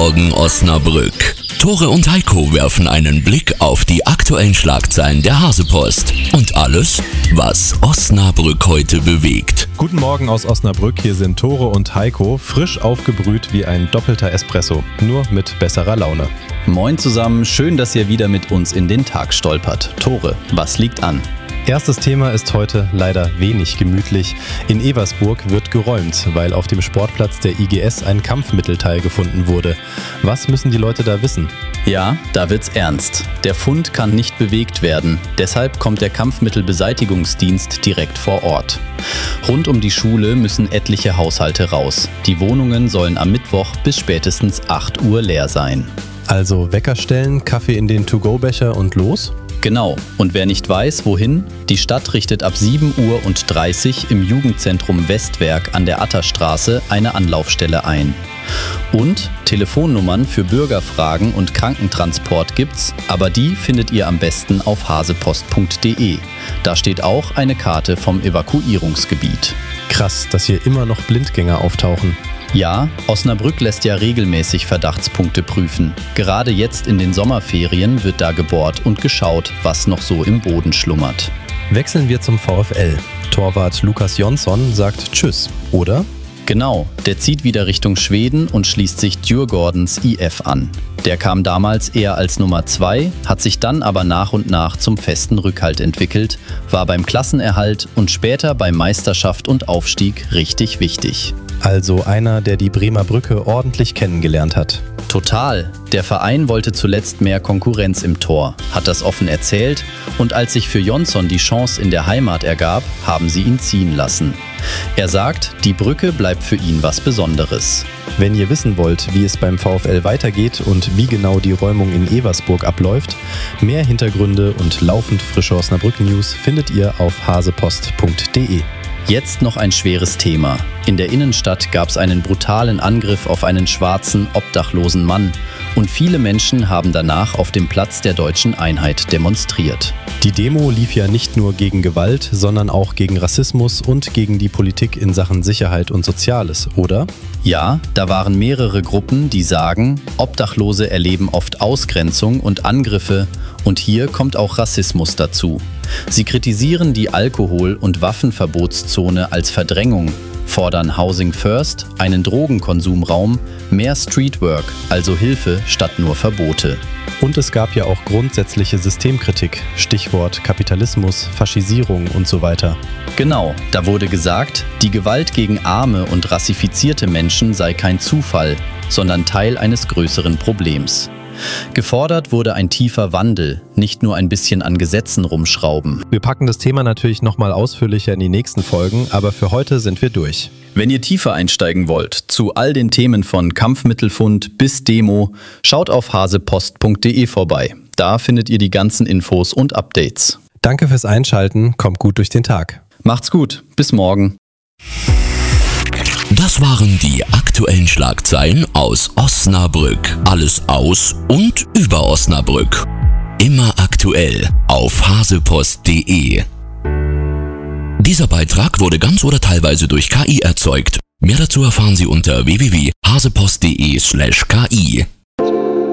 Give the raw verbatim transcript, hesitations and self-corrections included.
Morgen Osnabrück. Tore und Heiko werfen einen Blick auf die aktuellen Schlagzeilen der Hasepost und alles, was Osnabrück heute bewegt. Guten Morgen aus Osnabrück, hier sind Tore und Heiko, frisch aufgebrüht wie ein doppelter Espresso, nur mit besserer Laune. Moin zusammen, schön, dass ihr wieder mit uns in den Tag stolpert. Tore, was liegt an? Erstes Thema ist heute leider wenig gemütlich. In Eversburg wird geräumt, weil auf dem Sportplatz der I G S ein Kampfmittelteil gefunden wurde. Was müssen die Leute da wissen? Ja, da wird's ernst. Der Fund kann nicht bewegt werden. Deshalb kommt der Kampfmittelbeseitigungsdienst direkt vor Ort. Rund um die Schule müssen etliche Haushalte raus. Die Wohnungen sollen am Mittwoch bis spätestens acht Uhr leer sein. Also Wecker stellen, Kaffee in den To-Go-Becher und los? Genau. Und wer nicht weiß, wohin, die Stadt richtet ab sieben Uhr dreißig im Jugendzentrum Westwerk an der Atterstraße eine Anlaufstelle ein. Und Telefonnummern für Bürgerfragen und Krankentransport gibt's, aber die findet ihr am besten auf hasepost punkt de. Da steht auch eine Karte vom Evakuierungsgebiet. Krass, dass hier immer noch Blindgänger auftauchen. Ja, Osnabrück lässt ja regelmäßig Verdachtspunkte prüfen. Gerade jetzt in den Sommerferien wird da gebohrt und geschaut, was noch so im Boden schlummert. Wechseln wir zum VfL. Torwart Lukas Jonsson sagt Tschüss, oder? Genau, der zieht wieder Richtung Schweden und schließt sich Djurgårdens I F an. Der kam damals eher als Nummer zwei, hat sich dann aber nach und nach zum festen Rückhalt entwickelt, war beim Klassenerhalt und später bei Meisterschaft und Aufstieg richtig wichtig. Also einer, der die Bremer Brücke ordentlich kennengelernt hat. Total. Der Verein wollte zuletzt mehr Konkurrenz im Tor, hat das offen erzählt und als sich für Jonsson die Chance in der Heimat ergab, haben sie ihn ziehen lassen. Er sagt, die Brücke bleibt für ihn was Besonderes. Wenn ihr wissen wollt, wie es beim VfL weitergeht und wie genau die Räumung in Eversburg abläuft, mehr Hintergründe und laufend frische Osnabrück-News findet ihr auf hasepost punkt de. Jetzt noch ein schweres Thema. In der Innenstadt gab es einen brutalen Angriff auf einen schwarzen, obdachlosen Mann und viele Menschen haben danach auf dem Platz der Deutschen Einheit demonstriert. Die Demo lief ja nicht nur gegen Gewalt, sondern auch gegen Rassismus und gegen die Politik in Sachen Sicherheit und Soziales, oder? Ja, da waren mehrere Gruppen, die sagen, Obdachlose erleben oft Ausgrenzung und Angriffe und hier kommt auch Rassismus dazu. Sie kritisieren die Alkohol- und Waffenverbotszone als Verdrängung, fordern Housing First, einen Drogenkonsumraum, mehr Streetwork, also Hilfe statt nur Verbote. Und es gab ja auch grundsätzliche Systemkritik, Stichwort Kapitalismus, Faschisierung und so weiter. Genau, da wurde gesagt, die Gewalt gegen arme und rassifizierte Menschen sei kein Zufall, sondern Teil eines größeren Problems. Gefordert wurde ein tiefer Wandel, nicht nur ein bisschen an Gesetzen rumschrauben. Wir packen das Thema natürlich nochmal ausführlicher in die nächsten Folgen, aber für heute sind wir durch. Wenn ihr tiefer einsteigen wollt, zu all den Themen von Kampfmittelfund bis Demo, schaut auf hasepost punkt de vorbei. Da findet ihr die ganzen Infos und Updates. Danke fürs Einschalten, kommt gut durch den Tag. Macht's gut, bis morgen. Das waren die aktuellen Schlagzeilen aus Osnabrück. Alles aus und über Osnabrück. Immer aktuell auf hasepost punkt de. Dieser Beitrag wurde ganz oder teilweise durch K I erzeugt. Mehr dazu erfahren Sie unter w w w punkt hasepost punkt de slash K I.